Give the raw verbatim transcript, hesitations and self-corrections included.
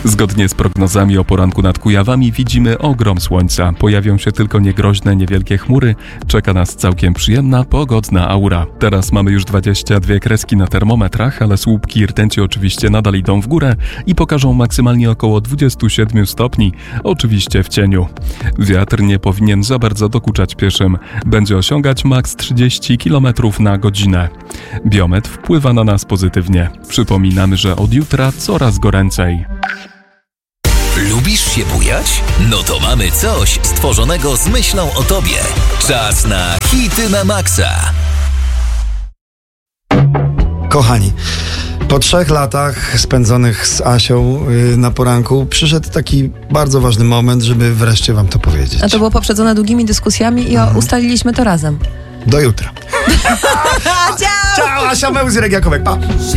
Zgodnie z prognozami o poranku nad Kujawami widzimy ogrom słońca. Pojawią się tylko niegroźne, niewielkie chmury. Czeka nas całkiem przyjemna, pogodna aura. Teraz mamy już dwadzieścia dwie kreski na termometrach, ale słupki rtęci oczywiście nadal idą w górę i pokażą maksymalnie około dwadzieścia siedem stopni, oczywiście w cieniu. Wiatr nie powinien za bardzo dokuczać pieszym. Będzie osiągać maks trzydzieści kilometrów na godzinę. Biometr wpływa na nas pozytywnie. Przypominamy, że od jutra coraz goręcej. Lubisz się bujać? No to mamy coś stworzonego z myślą o tobie. Czas na hity na maksa. Kochani, po trzech latach spędzonych z Asią yy, na poranku przyszedł taki bardzo ważny moment, żeby wreszcie wam to powiedzieć. A to było poprzedzone długimi dyskusjami i mhm. ustaliliśmy to razem. Do jutra. Ciao! Ciao, Asia Mełzyrek Jakubek, pa!